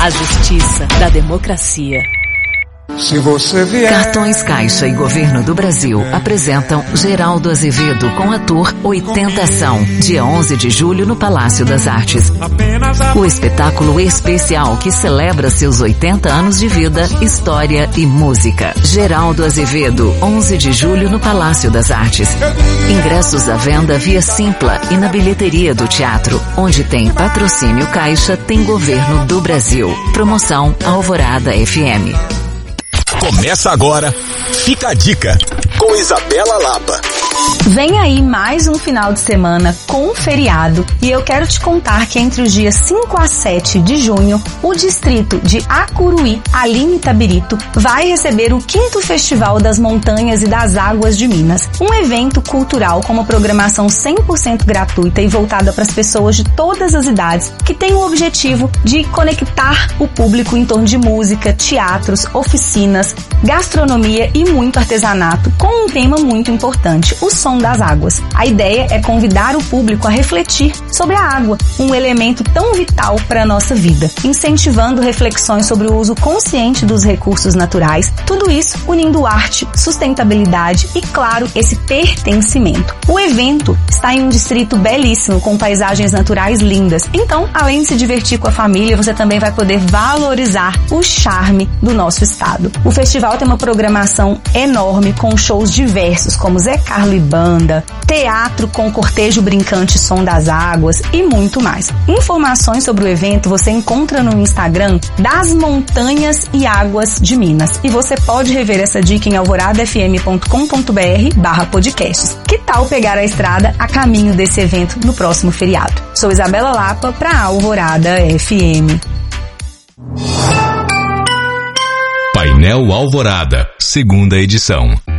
a justiça da democracia. Se você vier... Cartões Caixa e Governo do Brasil apresentam Geraldo Azevedo com a Tour 80 Ação, dia 11 de julho no Palácio das Artes. O espetáculo especial que celebra seus 80 anos de vida, história e música. Geraldo Azevedo, 11 de julho no Palácio das Artes. Ingressos à venda via Simpla e na bilheteria do teatro. Onde tem patrocínio Caixa, tem Governo do Brasil. Promoção Alvorada FM. Começa agora, Fica a Dica, com Isabela Lapa. Vem aí mais um final de semana com feriado e eu quero te contar que entre os dias 5 a 7 de junho, o distrito de Acuruí, ali em Itabirito, vai receber o 5º Festival das Montanhas e das Águas de Minas. Um evento cultural com uma programação 100% gratuita e voltada para as pessoas de todas as idades, que tem o objetivo de conectar o público em torno de música, teatros, oficinas, gastronomia e muito artesanato, com um tema muito importante, o som das águas. A ideia é convidar o público a refletir sobre a água, um elemento tão vital para a nossa vida, incentivando reflexões sobre o uso consciente dos recursos naturais, tudo isso unindo arte, sustentabilidade e, claro, esse pertencimento. O evento está em um distrito belíssimo, com paisagens naturais lindas, então, além de se divertir com a família, você também vai poder valorizar o charme do nosso estado. O festival tem uma programação enorme, com shows diversos, como Zé Carlos e Banda, teatro com cortejo brincante Som das Águas e muito mais. Informações sobre o evento você encontra no Instagram das Montanhas e Águas de Minas. E você pode rever essa dica em alvoradafm.com.br/podcasts. Que tal pegar a estrada a caminho desse evento no próximo feriado? Sou Isabela Lapa para Alvorada FM. Painel Alvorada, segunda edição.